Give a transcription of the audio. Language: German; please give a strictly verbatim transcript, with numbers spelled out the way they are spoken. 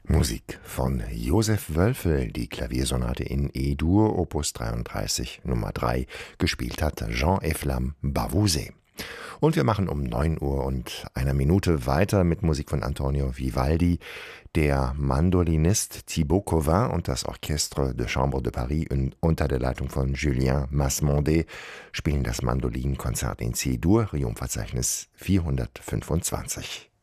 Musik von Josef Wölfel, die Klaviersonate in E-Dur, Opus dreiunddreißig, Nummer drei, gespielt hat Jean-Eflam Bavouzet. Und wir machen um neun Uhr und einer Minute weiter mit Musik von Antonio Vivaldi. Der Mandolinist Thibaut Covin und das Orchestre de Chambre de Paris unter der Leitung von Julien Masmondet spielen das Mandolinkonzert in C-Dur, Riumverzeichnis vierhundertfünfundzwanzig.